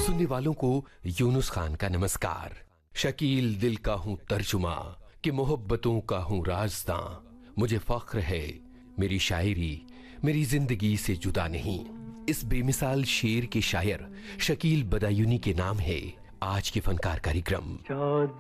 सुनने वालों को यूनुस खान का नमस्कार। शकील दिल का हूँ तर्जुमा कि मोहब्बतों का हूँ राज़दां। मुझे फख्र है मेरी शायरी मेरी जिंदगी से जुदा नहीं। इस बेमिसाल शेर के शायर शकील बदायूनी के नाम है आज के फनकार कार्यक्रम।